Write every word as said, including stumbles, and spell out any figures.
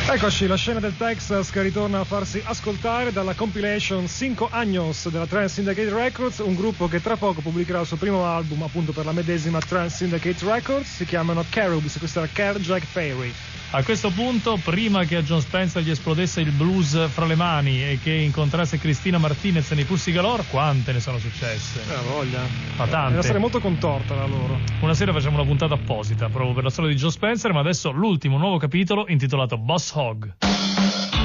Eccoci, la scena del Texas che ritorna a farsi ascoltare dalla compilation Cinco Años della Trance Syndicate Records, un gruppo che tra poco pubblicherà il suo primo album appunto per la medesima Trance Syndicate Records. Si chiamano Cherubs, questa era Kerjack Perry. A questo punto, prima che a Jon Spencer gli esplodesse il blues fra le mani e che incontrasse Cristina Martinez nei Pussy Galore, quante ne sono successe? Eh, voglia. Ma tante. Deve essere molto contorta la loro. Una sera facciamo una puntata apposita proprio per la storia di Jon Spencer, ma adesso l'ultimo nuovo capitolo intitolato Boss Hog.